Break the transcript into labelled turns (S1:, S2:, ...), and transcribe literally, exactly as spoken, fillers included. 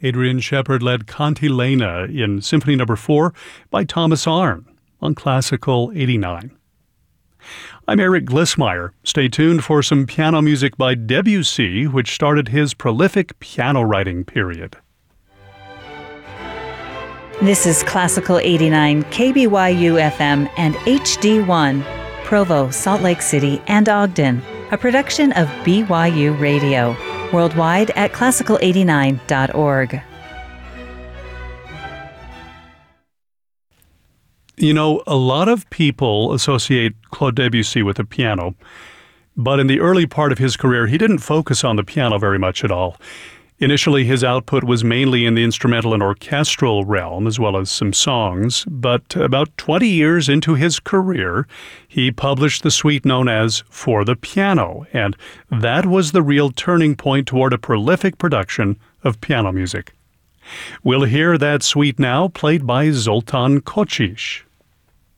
S1: Adrian Shepard led Cantilena in Symphony Number four by Thomas Arne on Classical eighty-nine. I'm Eric Glissmeyer. Stay tuned for some piano music by Debussy, which started his prolific piano writing period.
S2: This is Classical eighty-nine, K B Y U F M and H D one, Provo, Salt Lake City, and Ogden, a production of B Y U Radio, worldwide at classical eighty-nine dot org.
S1: You know, a lot of people associate Claude Debussy with the piano, but in the early part of his career, he didn't focus on the piano very much at all. Initially, his output was mainly in the instrumental and orchestral realm, as well as some songs, but about twenty years into his career, he published the suite known as For the Piano, and that was the real turning point toward a prolific production of piano music. We'll hear that suite now, played by Zoltan Kocsis.